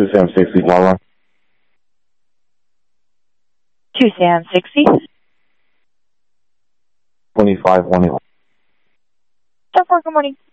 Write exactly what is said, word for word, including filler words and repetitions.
Sam sixty, Wawa. Two Sam sixty. twenty-five one. Stop for good morning.